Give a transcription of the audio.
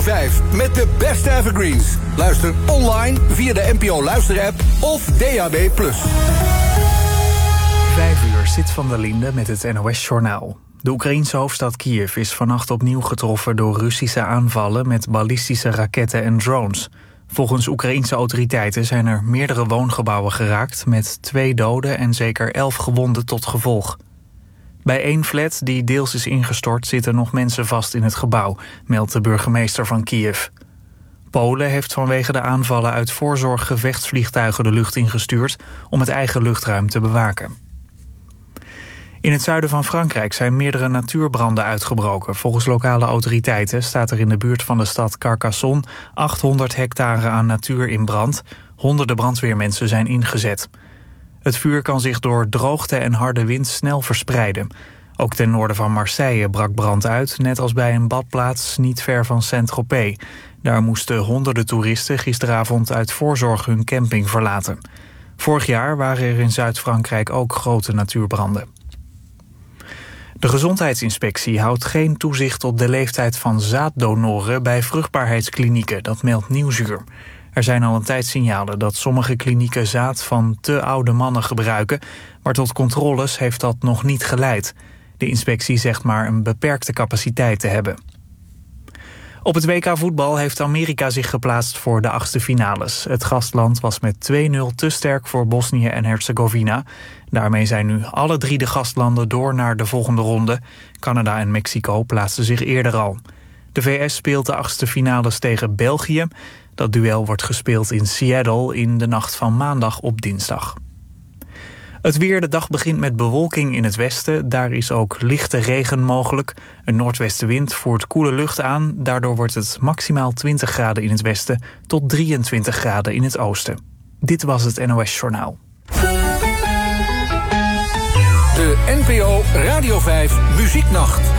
5 met de beste evergreens. Luister online via de NPO Luisterapp of DAB+. 5 uur, Sit van der Linde met het NOS-journaal. De Oekraïense hoofdstad Kiev is vannacht opnieuw getroffen door Russische aanvallen met ballistische raketten en drones. Volgens Oekraïense autoriteiten zijn er meerdere woongebouwen geraakt met 2 doden en zeker 11 gewonden tot gevolg. Bij 1 flat die deels is ingestort zitten nog mensen vast in het gebouw, meldt de burgemeester van Kiev. Polen heeft vanwege de aanvallen uit voorzorg gevechtsvliegtuigen de lucht ingestuurd om het eigen luchtruim te bewaken. In het zuiden van Frankrijk zijn meerdere natuurbranden uitgebroken. Volgens lokale autoriteiten staat er in de buurt van de stad Carcassonne 800 hectare aan natuur in brand. Honderden brandweermensen zijn ingezet. Het vuur kan zich door droogte en harde wind snel verspreiden. Ook ten noorden van Marseille brak brand uit, net als bij een badplaats niet ver van Saint-Tropez. Daar moesten honderden toeristen gisteravond uit voorzorg hun camping verlaten. Vorig jaar waren er in Zuid-Frankrijk ook grote natuurbranden. De Gezondheidsinspectie houdt geen toezicht op de leeftijd van zaaddonoren bij vruchtbaarheidsklinieken, dat meldt Nieuwsuur. Er zijn al een tijd signalen dat sommige klinieken zaad van te oude mannen gebruiken, maar tot controles heeft dat nog niet geleid. De inspectie zegt maar een beperkte capaciteit te hebben. Op het WK voetbal heeft Amerika zich geplaatst voor de 8e finales. Het gastland was met 2-0 te sterk voor Bosnië en Herzegovina. Daarmee zijn nu alle 3 de gastlanden door naar de volgende ronde. Canada en Mexico plaatsten zich eerder al. De VS speelt de 8e finales tegen België. Dat duel wordt gespeeld in Seattle in de nacht van maandag op dinsdag. Het weer, de dag begint met bewolking in het westen. Daar is ook lichte regen mogelijk. Een noordwestenwind voert koele lucht aan. Daardoor wordt het maximaal 20 graden in het westen tot 23 graden in het oosten. Dit was het NOS Journaal. De NPO Radio 5 Muzieknacht.